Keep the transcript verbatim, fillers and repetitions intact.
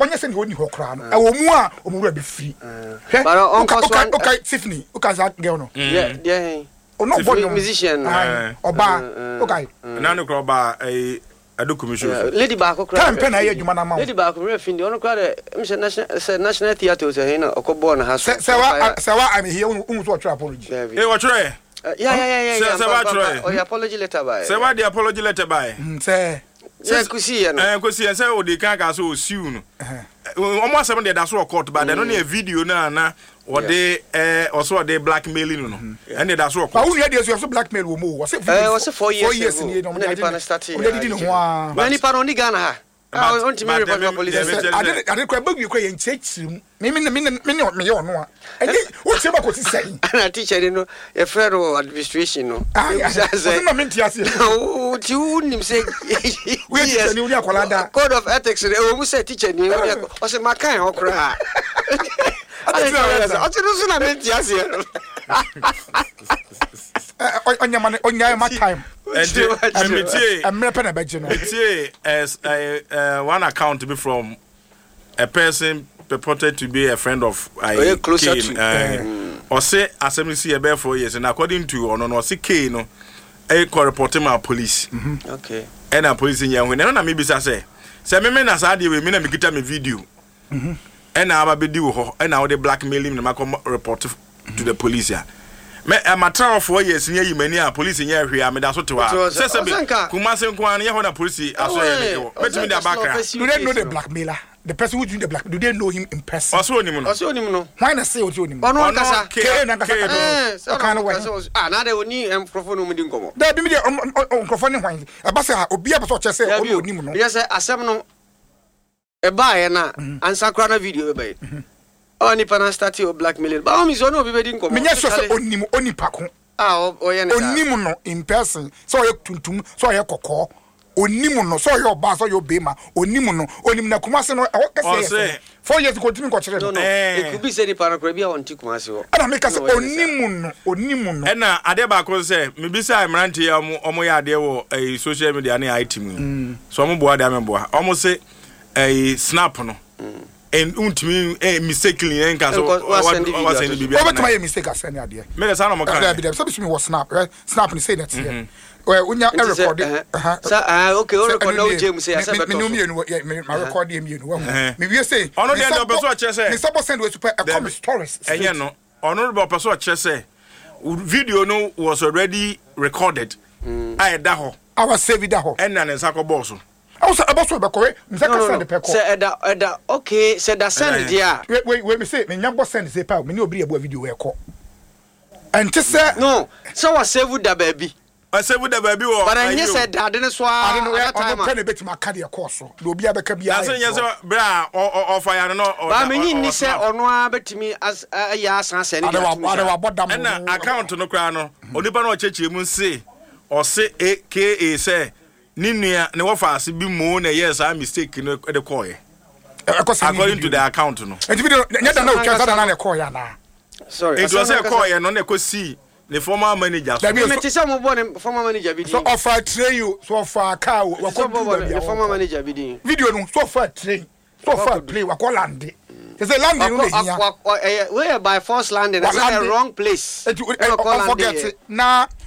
onye se ne oni ho kra no e wo mu a o mu wura be free but on course one okay Tiffany o ka za girl no yeah yeah no boy musician oba okay na no kra oba eh ado commission lady ba ko kra kan pe na ye adwuma na ma lady ba ko re fin de on kra de national national theatre so he na okobo na ha so se wa se wa I'm here unu so try apology eh what try yeah yeah yeah yeah se wa try oh apology letter by se wa the apology letter by se se kusi ya no eh kusi ya se o de kan ka so o siu no omo asem de da so court ba de no na video na na o de eh also de blackmailing no and de da so court ba unu de so blackmail wo mo wo se eh wo se four years four years ni no na nipa na start o de di no ho a na nipa no ni Ghana ha ah on timi report for police ade ade kwa bagui kwa ye nchechiri me me me me me ye ono a ege wo tie ba ko ti sei na teacher no e frero administration no ah say no me ntiase o ti unim say we teacher ni uni akola da code of ethics o mu say teacher ni uni o say makan okra ati no so na me ntiase onya man onya ma time and me tie am me pena beje no tie as uh, one account be from a person purported to be a friend of I uh, closer Kane, to uh, mm. or say assembly see about four years and according to ono no say K no e ko report my police mm-hmm. okay and a police in yan when na me bisa say say me me na sa de we me na me kita me video mhm and na aba be di wo ho and na wo de blackmailing na ma report to mm-hmm. the police ya me a matter of four years near you many a police in here here me da so to wa say say kuma se nko an ye ho na police aso ye me bet me da background do they know the blackmailer the person who doing the black do they know him in person aso oni mu no aso oni mu no why na say oti oni mu ono kasa ke na kasa ka o kana wa ah na de oni microphone mu di nkomo da bi me de microphone ni hwan e ba say obi a person chese o oni mu no yes asem no e ba ye na ansa kra na video e ba ye oni pana start o blackmailing ba o mi zo no obi be di nkomo me nya so say oni mu oni pako ah o ye na oni mu no in person so ye tuntum so ye kokko onimu no so yo ba so yo be ma onimu no onim na kumase no e kese four years continue ko chere no no e could be say ni para ko bia on ti kumase ho ana me kase onimu no onimu no e na ade ba ko say me bi say imrante ya omo ya ade wo eh social media na I T mu so omo bo ade amebo omo say eh snap no and untimi eh mistakenly en ka so what send bibia o betuma ye mistake asene ade me say na mo kan ade so be me was snap snap ni say that here well unya e record uh so ah okay o record no James say asa beto me no me my record him you know me we say ono dey the person che say me suppose send we super a come stories enye no ono the person che say video no was already recorded I da ho I was save da ho and na nsa ko boss I was about to be correct me say send the peco say eda eda okay say da send dia wait wait wait me say me nyambo send say pa me no obi e bo video we ko and to say no so was save da baby I say with the baby or but I said that didn't so I don't know where I'm going to bet my card your course do be abeka bia I say yes bra or fire no but me ni say ono betimi as ya san say ni na account no kra no onipa no cheche mu say o say aka say ni nua ne wo fa ase bi mu na yes a mistake no de call e according to the account no e video nyada na o twa sada na call ya na sorry it was a call ya no na ko see the former manager so me tell some born former manager bi so offer tray you so offer car we ko the former manager bi din video no so offer tray so offer play we call land they say land no here we by force landing that's a wrong place forget na